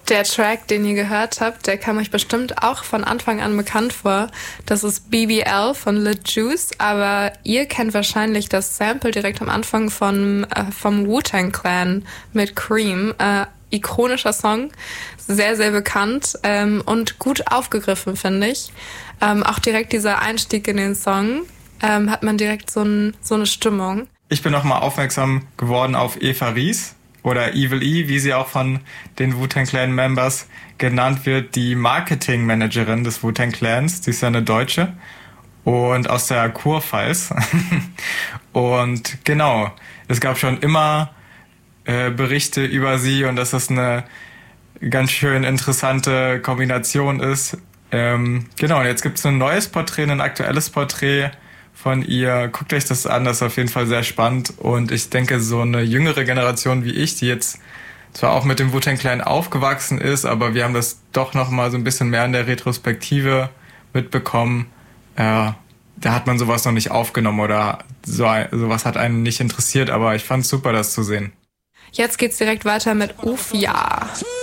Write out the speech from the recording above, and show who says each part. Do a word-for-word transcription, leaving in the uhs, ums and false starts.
Speaker 1: Der Track, den ihr gehört habt, der kam euch bestimmt auch von Anfang an bekannt vor. Das ist B B L von Lil Juice, aber ihr kennt wahrscheinlich das Sample direkt am Anfang von, äh, vom Wu-Tang Clan mit Cream. Äh, ikonischer Song, sehr, sehr bekannt ähm, und gut aufgegriffen, finde ich. Ähm, auch direkt dieser Einstieg in den Song ähm, hat man direkt so, ein, so eine Stimmung.
Speaker 2: Ich bin nochmal aufmerksam geworden auf Eva Ries oder Evil E, wie sie auch von den Wu-Tang Clan Members genannt wird, die Marketingmanagerin des Wu-Tang Clans. Sie ist ja eine Deutsche und aus der Kurpfalz. Und genau, es gab schon immer äh, Berichte über sie und dass das eine ganz schön interessante Kombination ist. Ähm, genau, und jetzt gibt es ein neues Porträt, ein aktuelles Porträt von ihr. Guckt euch das an, das ist auf jeden Fall sehr spannend. Und ich denke, so eine jüngere Generation wie ich, die jetzt zwar auch mit dem Wu-Tang Clan aufgewachsen ist, aber wir haben das doch noch mal so ein bisschen mehr in der Retrospektive mitbekommen. Äh, da hat man sowas noch nicht aufgenommen oder so, sowas hat einen nicht interessiert, aber ich fand es super, das zu sehen.
Speaker 1: Jetzt geht's direkt weiter mit Ufja.